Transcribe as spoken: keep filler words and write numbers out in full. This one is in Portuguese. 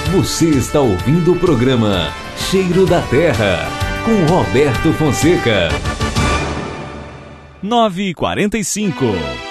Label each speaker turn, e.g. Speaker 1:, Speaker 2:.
Speaker 1: Você está ouvindo o programa Cheiro da Terra, com Roberto Fonseca.
Speaker 2: nove e quarenta e cinco.